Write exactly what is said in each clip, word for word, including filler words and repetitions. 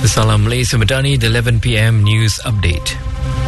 Salam Malaysia Madani, the eleven p m news update.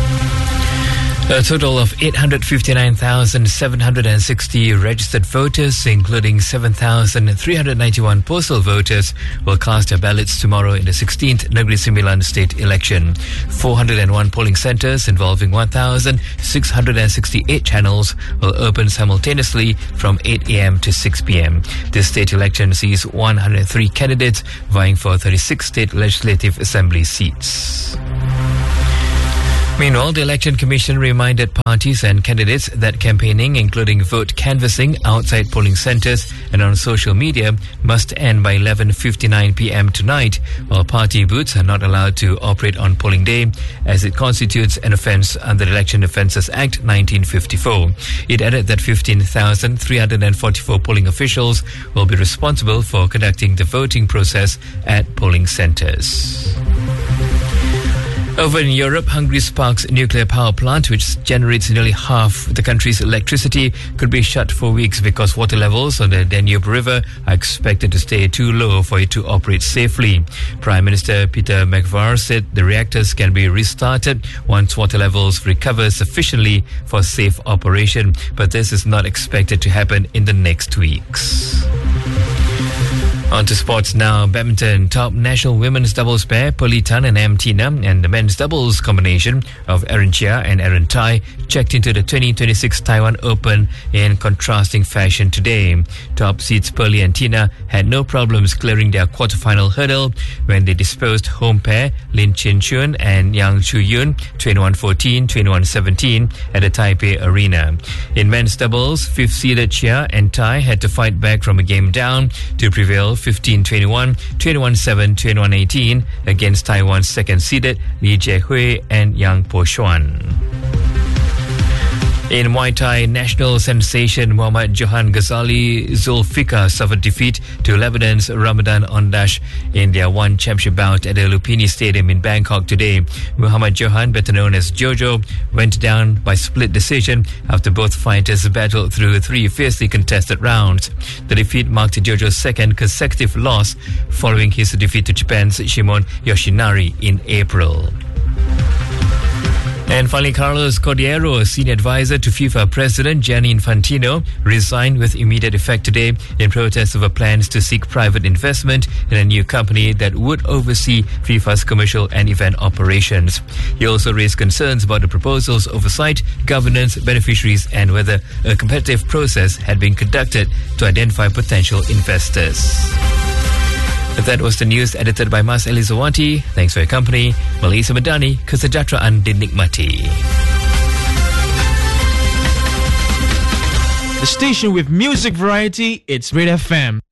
A total of eight hundred fifty-nine thousand seven hundred sixty registered voters, including seven thousand three hundred ninety-one postal voters, will cast their ballots tomorrow in the sixteenth Negeri Sembilan state election. four hundred one polling centres involving one thousand six hundred sixty-eight channels will open simultaneously from eight a m to six p m. This state election sees one hundred three candidates vying for thirty-six state legislative assembly seats. Meanwhile, the Election Commission reminded parties and candidates that campaigning, including vote canvassing outside polling centres and on social media, must end by eleven fifty-nine p m tonight, while party booths are not allowed to operate on polling day, as it constitutes an offence under the Election Offences Act nineteen fifty-four. It added that fifteen thousand three hundred forty-four polling officials will be responsible for conducting the voting process at polling centres. Over in Europe, Hungary Spark's nuclear power plant, which generates nearly half the country's electricity, could be shut for weeks because water levels on the Danube River are expected to stay too low for it to operate safely. Prime Minister Peter Megvar said the reactors can be restarted once water levels recover sufficiently for safe operation, but this is not expected to happen in the next weeks. On to sports now. Badminton. Top national women's doubles pair Pearly Tan and M. Tina and the men's doubles combination of Aaron Chia and Aaron Tai checked into the twenty twenty-six Taiwan Open in contrasting fashion today. Top seeds Pearly and Tina had no problems clearing their quarterfinal hurdle when they disposed home pair Lin Chin Chun and Yang Chu Yun twenty-one fourteen, twenty-one seventeen at the Taipei Arena. In men's doubles, fifth seeded Chia and Tai had to fight back from a game down to prevail fifteen twenty-one, twenty-one seven, twenty-one eighteen against Taiwan's second-seeded Li Jiehui and Yang Po Xuan. In Muay Thai, national sensation Muhammad Johan Ghazali Zulfikar suffered defeat to Lebanon's Ramadan Ondash in their one championship bout at the Lumpini Stadium in Bangkok today. Muhammad Johan, better known as Jojo, went down by split decision after both fighters battled through three fiercely contested rounds. The defeat marked Jojo's second consecutive loss following his defeat to Japan's Shimon Yoshinari in April. And finally, Carlos Cordeiro, senior advisor to FIFA President Gianni Infantino, resigned with immediate effect today in protest over plans to seek private investment in a new company that would oversee FIFA's commercial and event operations. He also raised concerns about the proposal's oversight, governance, beneficiaries, and whether a competitive process had been conducted to identify potential investors. That was the news edited by Mas Elizawati. Thanks for your company. Malaysia Madani, kesejahteraan dinikmati. The station with music variety, it's Red F M.